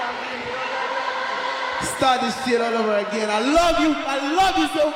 Start this shit all over again. I love you so